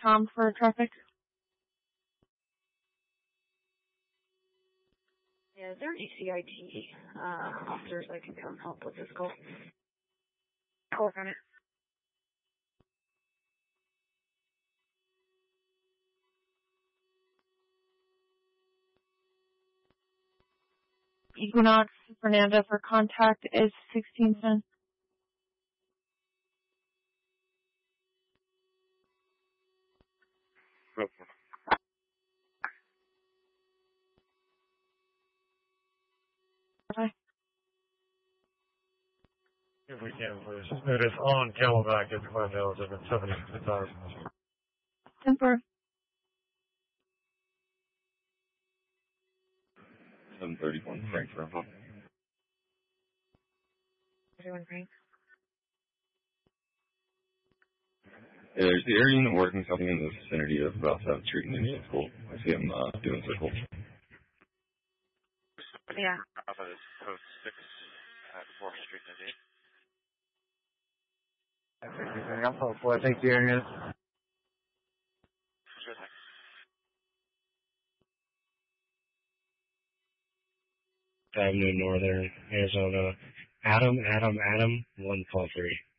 Tom for traffic. Yeah, is there any CIT officers that can come help with this call? I'll work on it. Equinox Fernanda for contact is 1610. Okay. If we can, please. It is on Camelback at Glendale. It's at 72,000. 10-4. 731 Frank Rambo. 31 Frank. There's the area unit working something in the vicinity of about 7th Street in Indian School. I see him doing circles. Yeah. Alpha is post 6 at 4th Street in Indian. Alpha 4, take the area. Sure thing. Avenue, Northern Arizona. Adam, 1 call 3.